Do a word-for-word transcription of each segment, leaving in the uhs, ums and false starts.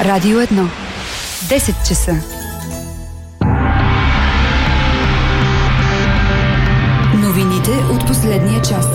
Радио едно. десет часа. Новините от последния час.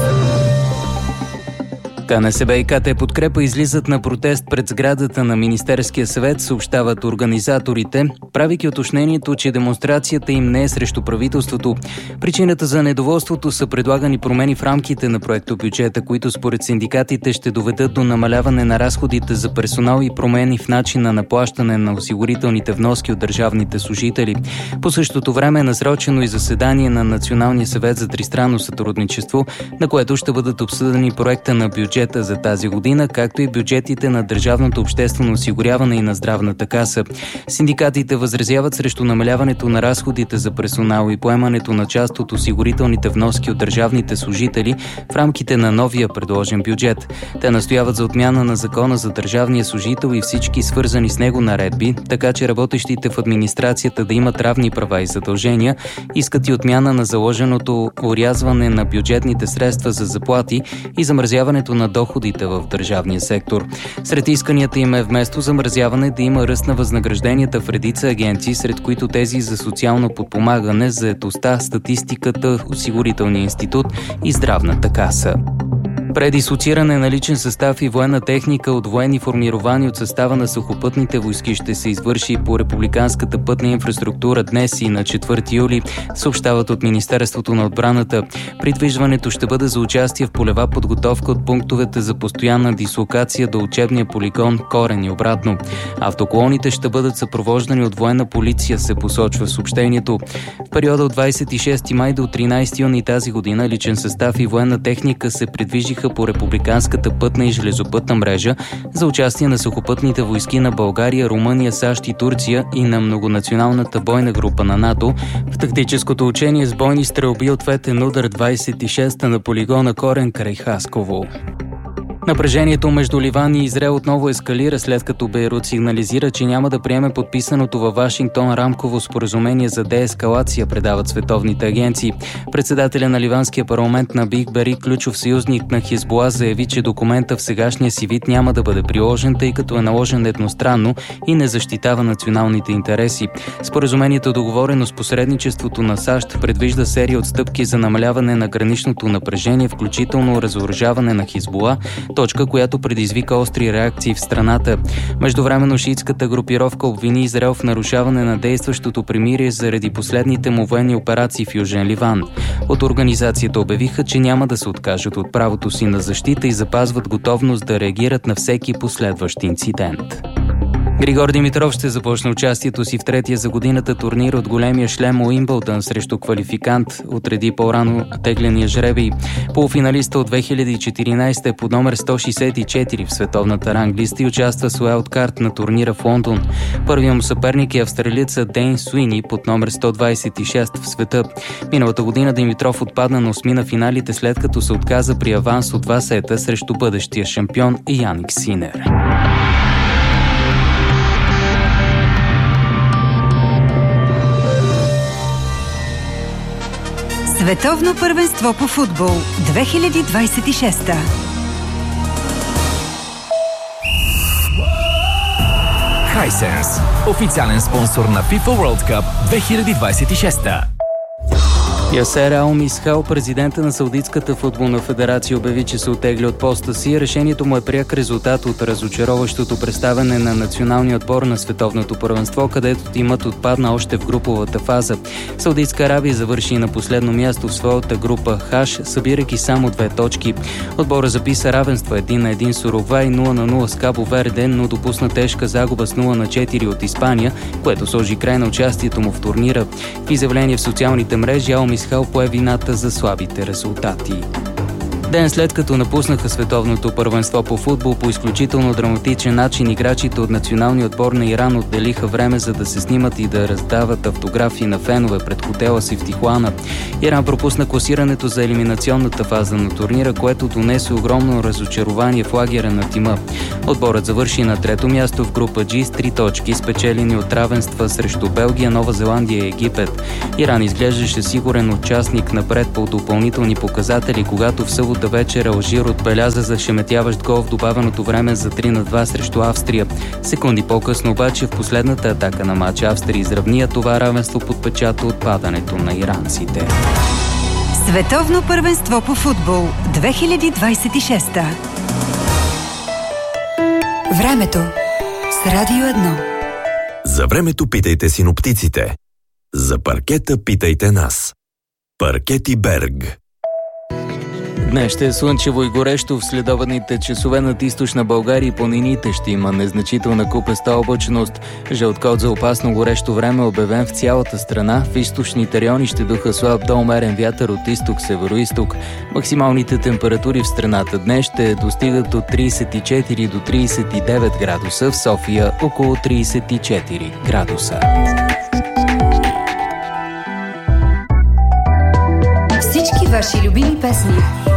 КНСБ и КТ Подкрепа излизат на протест пред сградата на Министерския съвет, съобщават организаторите, правейки уточнението, че демонстрацията им не е срещу правителството. Причината за недоволството са предлагани промени в рамките на проектобюджета, които според синдикатите ще доведат до намаляване на разходите за персонал и промени в начина на плащане на осигурителните вноски от държавните служители. По същото време е насрочено и заседание на Националния съвет за тристранно сътрудничество, на което ще бъдат обсъдени проекта на бюджет за тази година, както и бюджетите на Държавното обществено осигуряване и на Здравната каса. Синдикатите възразяват срещу намаляването на разходите за персонал и поемането на част от осигурителните вноски от държавните служители в рамките на новия предложен бюджет. Те настояват за отмяна на закона за държавния служител и всички свързани с него наредби, така че работещите в администрацията да имат равни права и задължения, искат и отмяна на заложеното орязване на бюджетните средства за заплати и замразяването на доходите в държавния сектор. Сред исканията им е вместо замразяване да има ръст на възнагражденията в редица агенции, сред които тези за социално подпомагане, заетостта, статистиката, Осигурителния институт и Здравната каса. Предислоциране на личен състав и военна техника от военни формирования от състава на сухопътните войски ще се извърши по републиканската пътна инфраструктура днес и на четвърти юли, съобщават от Министерството на отбраната. Придвижването ще бъде за участие в полева подготовка от пунктовете за постоянна дислокация до учебния полигон Корен и обратно. Автоколоните ще бъдат съпровождани от военна полиция, се посочва в съобщението. В периода от двадесет и шести май до тринадесети юни тази година личен състав и военна техника се придвижиха по републиканската пътна и железопътна мрежа за участие на сухопътните войски на България, Румъния, САЩ и Турция и на многонационалната бойна група на НАТО в тактическото учение с бойни стрелби ответен удар двадесет и шеста на полигона Корен край Хасково. Напрежението между Ливан и Израел отново ескалира, след като Бейрут сигнализира, че няма да приеме подписаното във Вашингтон рамково споразумение за деескалация, предават световните агенции. Председателя на ливанския парламент Набих Бери, ключов съюзник на Хизбула, заяви, че документа в сегашния си вид няма да бъде приложен, тъй като е наложен едностранно и не защитава националните интереси. Споразумението, договорено с посредничеството на САЩ, предвижда серия от стъпки за намаляване на граничното напрежение, включително разоръжаване на Хизбула, точка, която предизвика остри реакции в страната. Междувременно шиитската групировка обвини Израел в нарушаване на действащото примирие заради последните му военни операции в Южен Ливан. От организацията обявиха, че няма да се откажат от правото си на защита и запазват готовност да реагират на всеки последващ инцидент. Григор Димитров ще започне участието си в третия за годината турнир от големия шлем Уимбълдън срещу квалификант, отреди по-рано тегления жребий. Полуфиналиста от две хиляди и четиринадесета е под номер сто шестдесет и четири в световната ранглиста и участва с уайлдкарт на турнира в Лондон. Първият му съперник е австралиеца Дейн Суини под номер сто двадесет и шест в света. Миналата година Димитров отпадна на осмина финалите, след като се отказа при аванс от два сета срещу бъдещия шампион Яник Синер. Световно първенство по футбол две хиляди двадесет и шеста. Hisense, официален спонсор на FIFA World Cup две хиляди двадесет и шеста. Ясер Ал Мисхал, президента на Саудитската футболна федерация, обяви, че се оттегли от поста си. Решението му е пряк резултат от разочароващото представяне на националния отбор на световното първенство, където тимът отпадна още в груповата фаза. Саудитска Арабия завърши на последно място в своята група Хаш, събирайки само две точки. Отбора записа равенство един на един с Уругвай, нула на нула с Кабо Верде, но допусна тежка загуба с нула на четири от Испания, което сложи край на участието му в турнира. В изявление в социалните мрежи Ал Мисхал пое вината за слабите резултати. Ден след като напуснаха световното първенство по футбол по изключително драматичен начин, играчите от националния отбор на Иран отделиха време, за да се снимат и да раздават автографи на фенове пред хотела си в Тихуана. Иран пропусна класирането за елиминационната фаза на турнира, което донесе огромно разочарование в лагера на тима. Отборът завърши на трето място в група G с три точки, спечелени от равенства срещу Белгия, Нова Зеландия и Египет. Иран изглеждаше сигурен участник напред по допълнителни показатели, когато в събота миналата вечер Алжир отбеляза зашеметяващ гол в добавеното време за три на два срещу Австрия. Секунди по-късно обаче в последната атака на матча Австрия изравния това равенство под печата от падането на иранците. Световно първенство по футбол две хиляди двадесет и шеста. Времето с Радио едно. За времето питайте синоптиците. За паркета питайте нас. Паркети Берг. Днес ще е слънчево и горещо. В следобедните часове над източна България и планините ще има незначителна купеста облачност. Жълт код за опасно горещо време обявен в цялата страна. В източните райони ще духа слаб до умерен вятър от изток-североизток. Максималните температури в страната днес ще достигат от тридесет и четири до тридесет и девет градуса, в София около тридесет и четири градуса. Всички ваши любими песни